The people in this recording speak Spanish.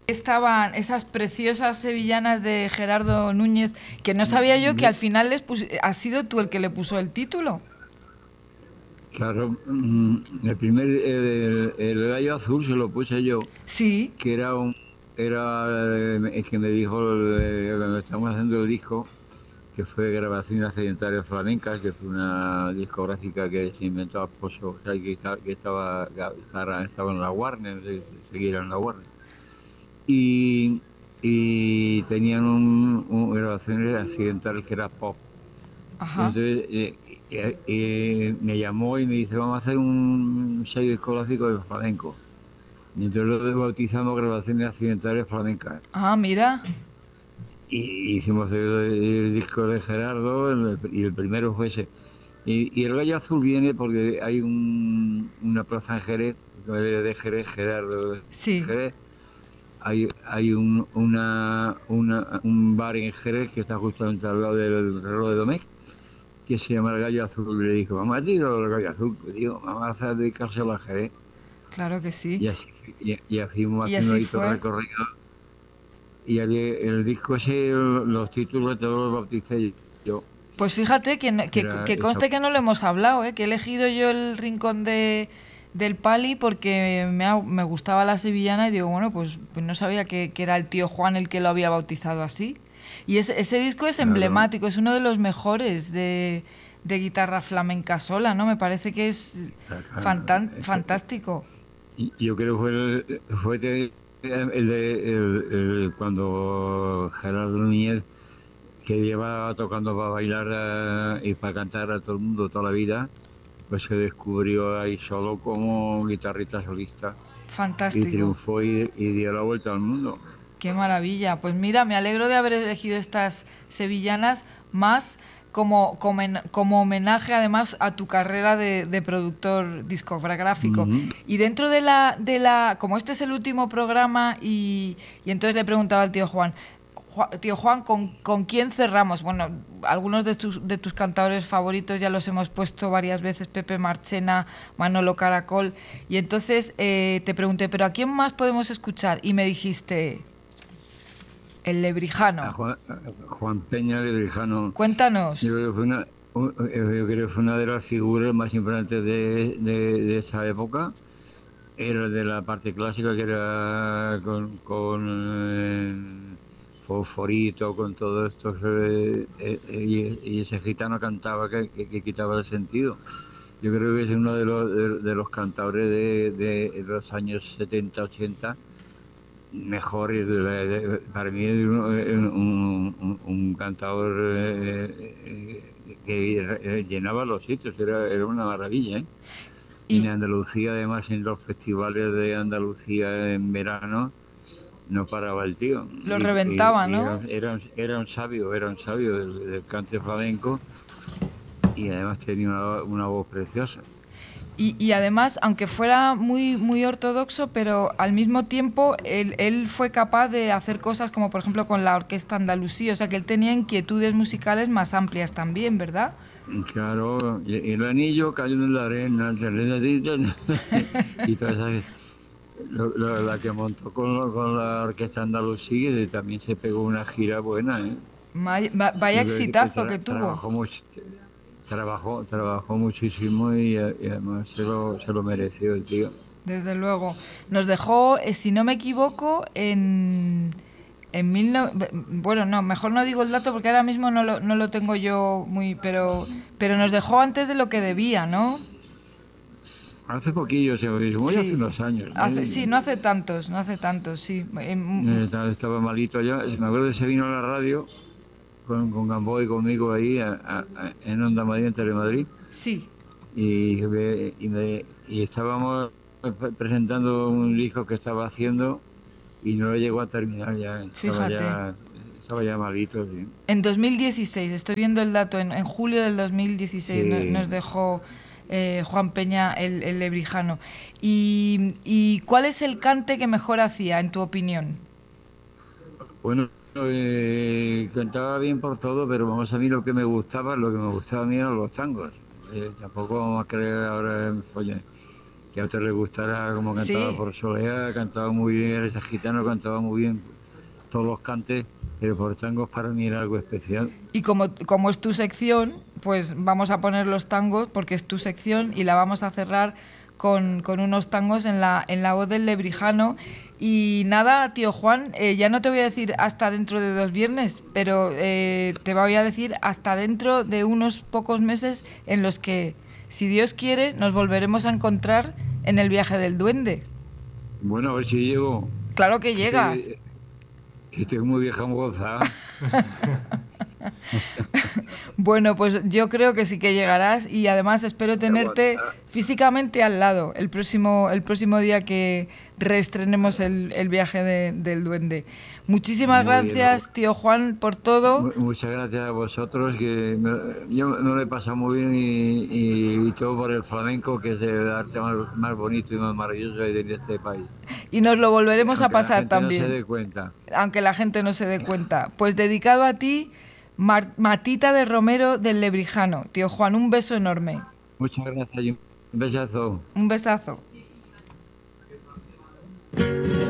estaban esas preciosas sevillanas de Gerardo Núñez, que no sabía yo que al final has sido tú el que le puso el título. Claro, el gallo azul se lo puse yo, Sí, que era el que me dijo cuando estamos haciendo el disco, que fue Grabaciones Accidentales Flamencas, que fue una discográfica que se inventó a Pozo, o sea, que estaba en la Warner, seguía en la Warner. Y, y tenían grabaciones accidentales que era pop. ajá. Entonces me llamó y me dice, vamos a hacer un sello discográfico de flamenco. Y entonces lo bautizamos Grabaciones Accidentales Flamencas. Ah, mira. Y hicimos el disco de Gerardo y el primero fue ese. Y el Gallo Azul viene porque hay una plaza en Jerez, de Jerez, Gerardo de Sí. Jerez. Hay un bar en Jerez que está justamente al lado del reloj de Domecq, que se llama el Gallo Azul. Y le dijo, mamá, tiro el Gallo Azul. Pues digo, mamá, hace dedicárselo a Jerez. Claro que sí. Y así, y fuimos Y haciendo así ahí todo el fue. recorrido. Y el disco ese, los títulos todos los bauticé yo. Pues fíjate que, Era que esa. conste que no lo hemos hablado, ¿eh? Que he elegido yo el rincón del Pali porque me gustaba la sevillana y digo, bueno, pues no sabía que era el tío Juan el que lo había bautizado así. Y ese disco es Claro. emblemático, es uno de los mejores de guitarra flamenca sola, ¿no? Me parece que es Claro, fantástico. yo creo que cuando Gerardo Núñez, que lleva tocando para bailar y para cantar a todo el mundo toda la vida, pues se descubrió ahí solo como guitarrista solista y Fantástico. triunfó y dio la vuelta al mundo. Qué maravilla. Pues mira, me alegro de haber elegido estas sevillanas más como homenaje además a tu carrera de productor discográfico. Ujú. Y dentro como este es el último programa y entonces le preguntaba al tío Juan, tío Juan, ¿con quién cerramos? Bueno, algunos de tus cantadores favoritos ya los hemos puesto varias veces, Pepe Marchena, Manolo Caracol, y entonces te pregunté, ¿pero a quién más podemos escuchar? Y me dijiste, el Lebrijano. A Juan Peña Lebrijano, yo Cuéntanos. creo que yo creo que fue una de las figuras más importantes de esa época. Era de la parte clásica, que era con Fosforito, con todo esto, y ese gitano cantaba que quitaba el sentido. Yo creo que es uno de los cantadores de los años 70 80 mejores. Para mí es un cantador que llenaba los sitios, era una maravilla, ¿eh? En Y Andalucía, además, en los festivales de Andalucía en verano, no paraba el tío. lo reventaba, Y ¿no? era un sabio del cante flamenco, y además tenía una voz preciosa. Y además, aunque fuera muy ortodoxo, pero al mismo tiempo él fue capaz de hacer cosas como por ejemplo con la Orquesta Andalusí, o sea que él tenía inquietudes musicales más amplias también, ¿verdad? Claro, y el anillo cayó en la arena, y toda esa, la que montó con la Orquesta Andalusí, también se pegó una gira buena, ¿eh? Vaya Yo creo que exitazo que tuvo. trabajó muchísimo y además se lo mereció el tío. Desde luego. Nos dejó, si no me equivoco, bueno, no, mejor no digo el dato porque ahora mismo no lo tengo yo muy... Pero nos dejó antes de lo que debía, ¿no? Hace poquillo, se murió hace Sí. unos años. Sí, no hace tantos, sí. Estaba malito ya. Me acuerdo que se vino a la radio con Gamboa y conmigo ahí en Onda Madrid, en Telemadrid, Sí, y estábamos presentando un disco que estaba haciendo y no lo llegó a terminar ya. fíjate. Estaba ya malito, sí. En 2016, estoy viendo el dato, en julio del 2016 nos Sí. dejó Juan Peña el lebrijano. Y cuál es el cante que mejor hacía, en tu opinión? Bueno, cantaba bien por todo, pero vamos, a mí lo que me gustaba a mí eran los tangos. Tampoco vamos a creer ahora en folla. que a usted le gustara como cantaba Sí. por Soleá, cantaba muy bien, ese gitano cantaba muy bien todos los cantes, pero por tangos para mí era algo especial. Y como es tu sección, pues vamos a poner los tangos porque es tu sección y la vamos a cerrar con unos tangos en la voz del Lebrijano. Y nada, tío Juan, ya no te voy a decir hasta dentro de 2 viernes, pero te voy a decir hasta dentro de unos pocos meses en los que, si Dios quiere, nos volveremos a encontrar en el viaje del duende. Bueno, a ver si llego, Claro que que llegas. estoy, que estoy muy vieja moza. Bueno, pues yo creo que sí que llegarás y además espero tenerte Aguanta. físicamente al lado el próximo día que reestrenemos el viaje del duende. Muchísimas Muy bien, gracias, tío Juan, por todo. muchas gracias a vosotros, que yo no le he pasado muy bien y todo por el flamenco, que es el arte más bonito y más maravilloso de este país. Y nos lo volveremos a Aunque la pasar gente no se también, dé cuenta. aunque la gente no se dé cuenta. Pues dedicado a ti, Matita de Romero del Lebrijano. Tío Juan, un beso enorme. Muchas gracias y un besazo. Un besazo.